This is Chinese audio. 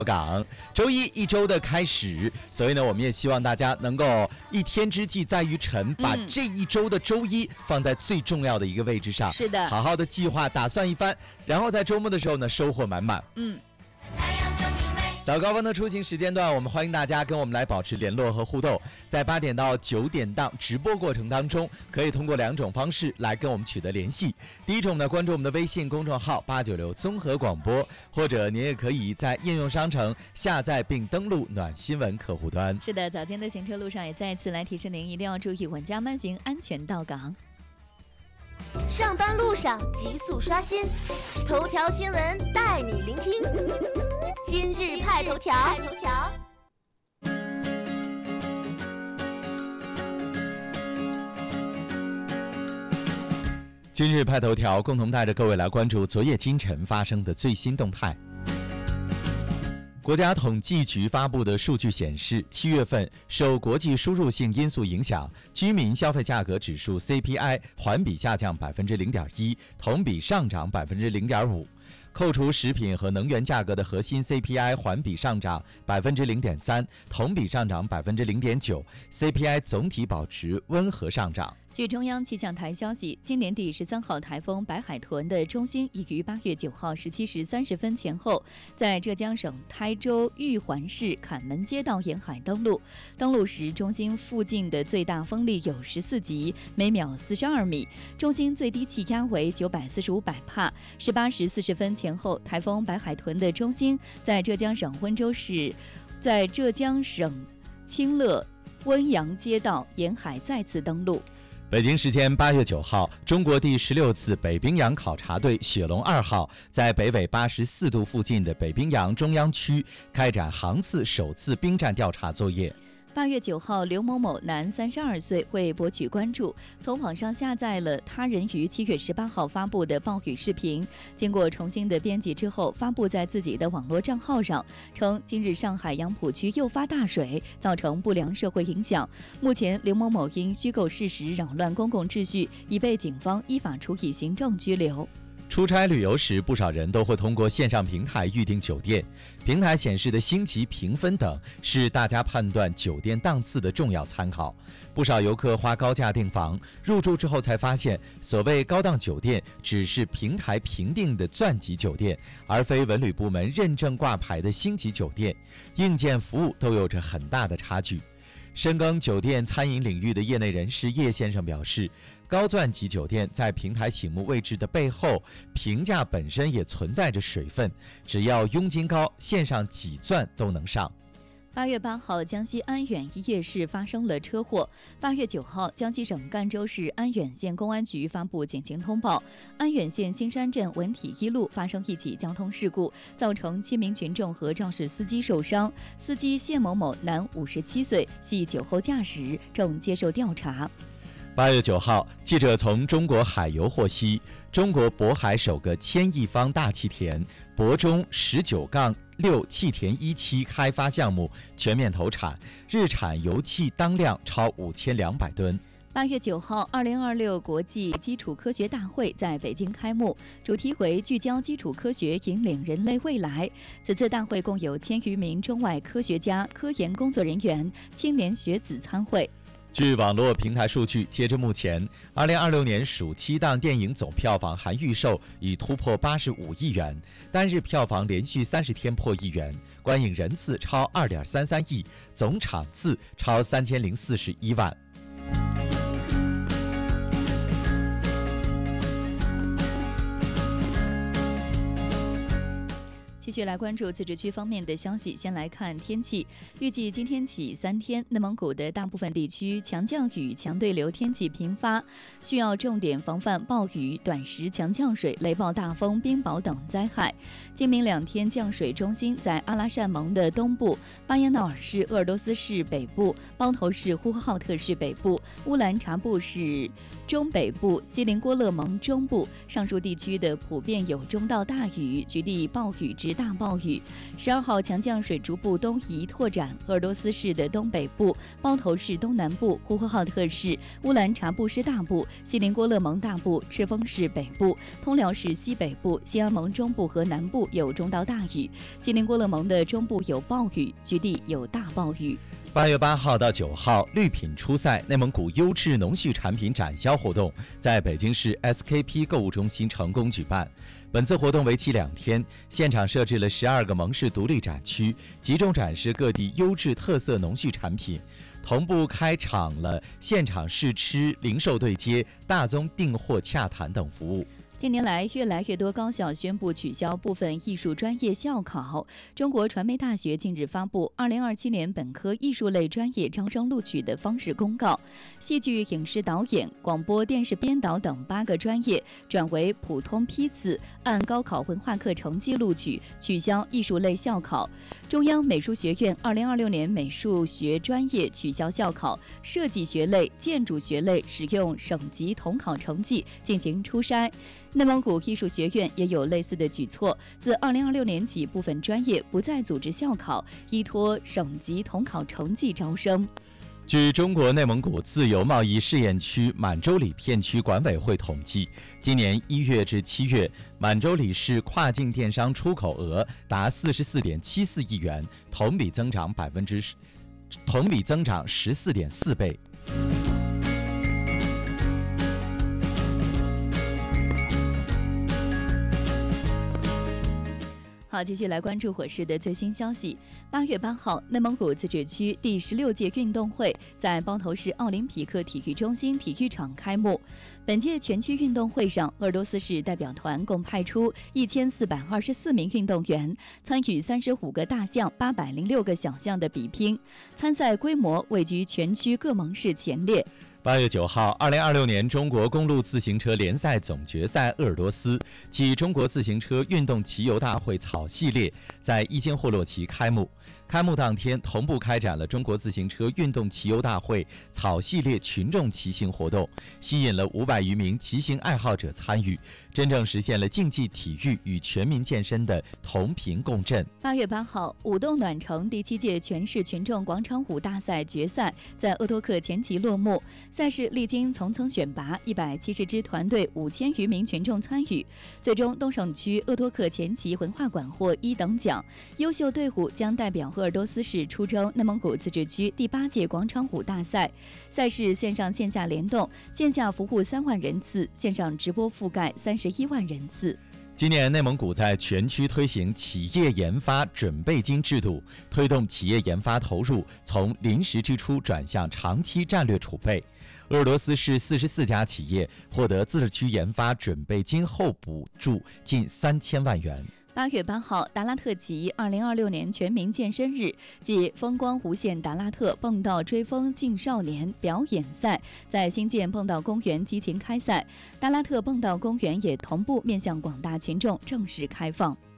港，周一周的开始，所以呢，我们也希望大家能够一天之计在于晨，把这一周的周一放在最重要的一个位置上， 是的， 好好的计划打算一番，然后在周末的时候呢，收获满满。早高峰的出行时间段，我们欢迎大家跟我们来保持联络和互动。在8点到9点档直播过程当中，可以通过2种方式来跟我们取得联系。第一种呢，关注我们的微信公众号896综合广播，或者您也可以在应用商城下载并登录暖新闻客户端。 是的，早间的行车路上也再次来提示您，一定要注意稳驾慢行，安全到岗。 上班路上急速刷新，头条新闻带你聆听。今日派头条。 今日派头条，共同带着各位来关注昨夜今晨发生的最新动态。国家统计局发布的数据显示，7月份受国际输入性因素影响，居民消费价格指数 CPI 环比下降 0.1%， 同比上涨 0.5%。扣除食品和能源价格的核心 CPI 环比上涨 0.3%， 同比上涨 0.9%， CPI 总体保持温和上涨。 据中央气象台消息，今年第13号台风白海豚的中心已于8月9号17时30分前后，在浙江省台州玉环市坎门街道沿海登陆。登陆时，中心附近的最大风力有14级，每秒42米，中心最低气压为945百帕。18时40分前后，台风白海豚的中心在浙江省温州市，在浙江省清乐温阳街道沿海再次登陆。 北京时间8月9号，中国第16次北冰洋考察队雪龙2号在北纬84度附近的北冰洋中央区开展航次首次冰站调查作业。 8月9号，刘某某男32岁为博取关注，从网上下载了他人于7月18号发布的暴雨视频，经过重新的编辑之后，发布在自己的网络账号上，称今日上海杨浦区又发大水，造成不良社会影响。目前，刘某某因虚构事实扰乱公共秩序，已被警方依法处以行政拘留。 出差旅游时，不少人都会通过线上平台预订酒店，平台显示的星级评分等是大家判断酒店档次的重要参考。不少游客花高价订房，入住之后才发现，所谓高档酒店只是平台评定的钻级酒店，而非文旅部门认证挂牌的星级酒店，硬件服务都有着很大的差距。深耕酒店餐饮领域的业内人士叶先生表示，高钻级酒店在平台醒目位置的背后，评价本身也存在着水分，只要佣金高，线上几钻都能上。 8月8号，江西安远一夜市发生了车祸。8月9号，江西省赣州市安远县公安局发布警情通报，安远县新山镇文体一路发生一起交通事故，造成7名群众和肇事司机受伤。司机谢某某，男57岁，系酒后驾驶，正接受调查。 8月9号，记者从中国海油获悉，中国渤海首个1000亿方大气田渤中19-6气田1期开发项目全面投产，日产油气当量超5200吨。 8月9号，2026国际基础科学大会在北京开幕，主题为聚焦基础科学，引领人类未来。此次大会共有1000余名中外科学家、科研工作人员、青年学子参会。 据网络平台数据，截至目前，2026年暑期档电影总票房含预售已突破85亿元，单日票房连续30天破1亿元，观影人次超2.33亿，总场次超3041万。 继续来关注自治区方面的消息，先来看天气。预计今天起3天，内蒙古的大部分地区强降雨、强对流天气频发，需要重点防范暴雨、短时强降水、雷暴大风、冰雹等灾害。今明2天降水中心在阿拉善盟的东部、巴彦淖尔市鄂尔多斯市北部、包头市呼和浩特市北部、乌兰察布市中北部、锡林郭勒盟中部上述地区的普遍有中到大雨，局地暴雨至大大暴雨。12号强降水逐步东移拓展，鄂尔多斯市的东北部、包头市东南部、呼和浩特市、乌兰察布市大部、锡林郭勒盟大部、赤峰市北部、通辽市西北部、西安盟中部和南部有中到大雨，锡林郭勒盟的中部有暴雨，局地有大暴雨。 8月8号到9号，绿品初赛内蒙古优质农畜产品展销活动在北京市 SKP 购物中心成功举办。本次活动为期2天，现场设置了12个盟市独立展区，集中展示各地优质特色农畜产品，同步开场了现场试吃、零售对接、大宗订货洽谈等服务。 近年来，越来越多高校宣布取消部分艺术专业校考。中国传媒大学近日发布2027年本科艺术类专业招生录取的方式公告，戏剧、影视导演、广播电视编导等8个专业转为普通批次，按高考文化课成绩录取，取消艺术类校考。中央美术学院2026年美术学专业取消校考，设计学类、建筑学类使用省级统考成绩进行初筛。内蒙古艺术学院也有类似的举措，自2026年起，部分专业不再组织校考，依托省级统考成绩招生。 据中国内蒙古自由贸易试验区满洲里片区管委会统计，今年1月至7月，满洲里市跨境电商出口额达44.74亿元，同比增长14.4倍。 好，继续来关注火势的最新消息。8月8号，内蒙古自治区第16届运动会在包头市奥林匹克体育中心体育场开幕。本届全区运动会上，鄂尔多斯市代表团共派出1424名运动员，参与35个大项、806个小项的比拼，参赛规模位居全区各盟市前列。 8月9号，2026年中国公路自行车联赛总决赛鄂尔多斯暨中国自行车运动骑游大会草系列在伊坚霍洛旗开幕。开幕当天，同步开展了中国自行车运动骑游大会草系列群众骑行活动，吸引了500余名骑行爱好者参与，真正实现了竞技体育与全民健身的同频共振。 8月8号，舞动暖城第7届全市群众广场舞大赛决赛在鄂托克前旗落幕。赛事历经层层选拔，170支团队，5000余名群众参与，最终东省区鄂托克前旗文化馆获1等奖。优秀队伍将代表鄂尔多斯市出征内蒙古自治区第8届广场舞大赛。赛事线上线下联动，线下服务3万人次，线上直播覆盖31万人次。 今年内蒙古在全区推行企业研发准备金制度，推动企业研发投入从临时支出转向长期战略储备。鄂尔多斯市44家企业获得自治区研发准备金后补助近3000万元。 8月8号，达拉特旗2026年全民健身日暨风光无限达拉特蹦道追风劲少年表演赛在新建蹦道公园激情开赛，达拉特蹦道公园也同步面向广大群众正式开放。